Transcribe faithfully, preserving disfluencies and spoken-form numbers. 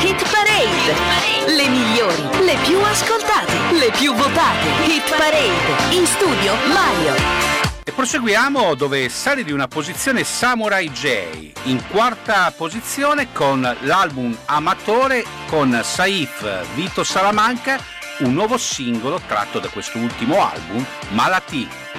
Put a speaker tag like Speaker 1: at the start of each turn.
Speaker 1: Hit Parade, le migliori, le più ascoltate, le più votate. Hit Parade, in studio Mario.
Speaker 2: E proseguiamo dove sale di una posizione Samurai J, in quarta posizione con l'album Amatore con Saif Vito Salamanca, un nuovo singolo tratto da questo ultimo album, Malati.